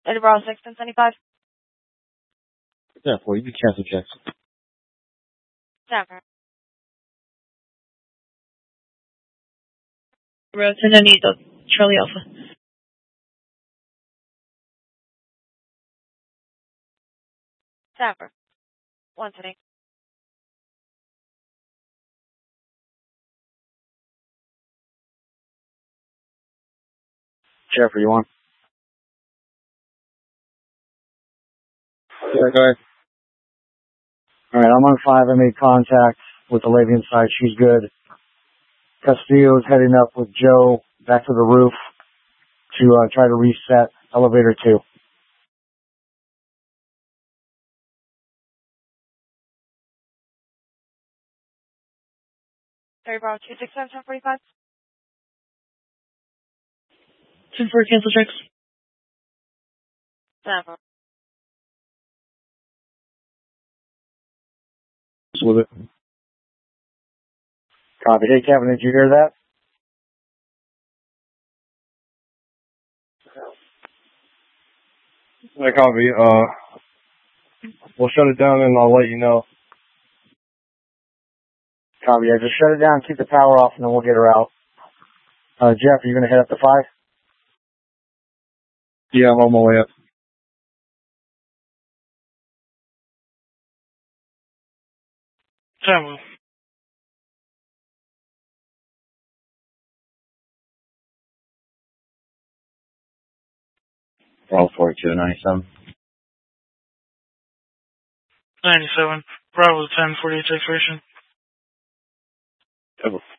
Eddie Bravo 6, 1075. Yeah, well, you can cancel checks. Denver. Road to Nanido, Charlie Alpha. Denver. 1 today. Jeffrey, you want? Yeah, go ahead. Alright, I'm on 5. I made contact with the lady inside. She's good. Castillo's heading up with Joe back to the roof to try to reset elevator 2. Eddie Bravo 2, 6, 1045. 10-4, cancel checks. Denver. With it. Copy. Hey, Kevin, did you hear that? Yeah, copy. We'll shut it down and I'll let you know. Copy. Yeah, just shut it down, keep the power off, and then we'll get her out. Jeff, are you going to head up to 5? Yeah, I'm on my way up. Bravo. Bravo 42, 97. 97. Bravo 10, 48 expiration. Over.